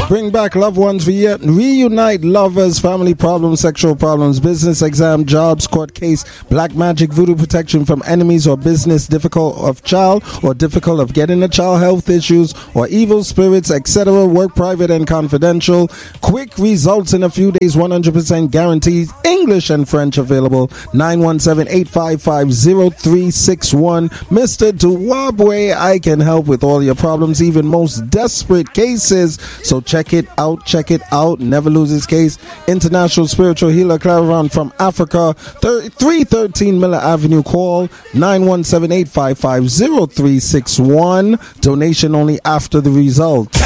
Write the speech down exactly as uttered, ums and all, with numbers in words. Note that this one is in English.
Bring back loved ones, re- reunite lovers, family problems, sexual problems, business exam, jobs, court case, black magic, voodoo protection from enemies or business, difficult of child or difficult of getting a child, health issues or evil spirits, et cetera. Work private and confidential. Quick results in a few days, one hundred percent guaranteed. English and French available. nine one seven, eight five five, zero three six one. Mister Duwabwe, I can help with all your problems, even most desperate cases. So check it out, check it out. Never lose his case. International spiritual healer Claravan from Africa, three thirteen Miller Avenue. Call nine one seven, eight five five, zero three six one. Donation only after the result.